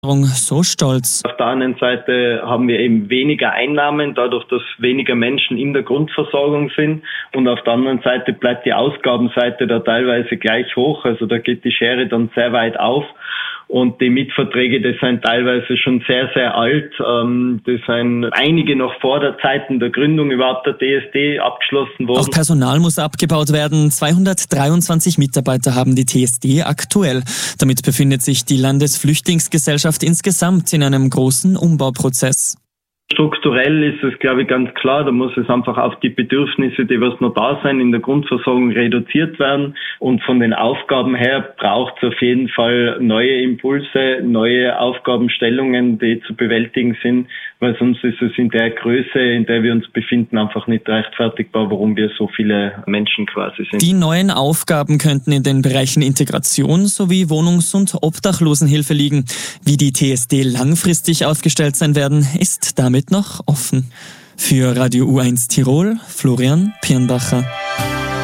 so stolz. Auf der anderen Seite haben wir eben weniger Einnahmen, dadurch, dass weniger Menschen in der Grundversorgung sind. Und auf der anderen Seite bleibt die Ausgabenseite da teilweise gleich hoch. Also da geht die Schere dann sehr weit auf. Und die Mietverträge, die sind teilweise schon sehr, sehr alt. Das sind einige noch vor der Zeiten der Gründung überhaupt der TSD abgeschlossen worden. Auch Personal muss abgebaut werden. 223 Mitarbeiter haben die TSD aktuell. Damit befindet sich die Landesflüchtlingsgesellschaft insgesamt in einem großen Umbauprozess. Strukturell ist es, glaube ich, ganz klar, da muss es einfach auf die Bedürfnisse, die was noch da sind, in der Grundversorgung reduziert werden. Und von den Aufgaben her braucht es auf jeden Fall neue Impulse, neue Aufgabenstellungen, die zu bewältigen sind, weil sonst ist es in der Größe, in der wir uns befinden, einfach nicht rechtfertigbar, warum wir so viele Menschen quasi sind. Die neuen Aufgaben könnten in den Bereichen Integration sowie Wohnungs- und Obdachlosenhilfe liegen. Wie die TSD langfristig aufgestellt sein werden, ist damit noch offen. Für Radio U1 Tirol, Florian Pirnbacher.